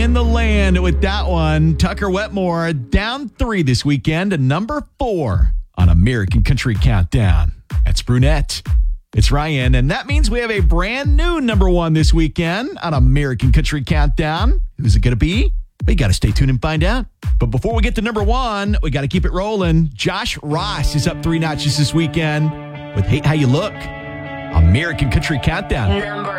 in the land with that one. Tucker Wetmore down 3 this weekend to number 4 on American Country Countdown. That's Brunette. It's Ryan, and that means we have a brand new number 1 this weekend on American Country Countdown. Who's it going to be? We got to stay tuned and find out. But before we get to number 1, we got to keep it rolling. Josh Ross is up 3 notches this weekend with Hate How You Look. American Country Countdown.